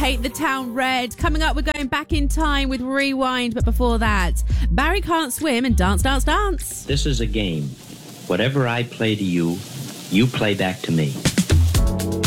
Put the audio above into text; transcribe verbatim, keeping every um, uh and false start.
Paint the Town Red. Coming up, we're going back in time with Rewind. But before that, Barry Can't Swim and Dance, Dance, Dance. This is a game. Whatever I play to you, you play back to me.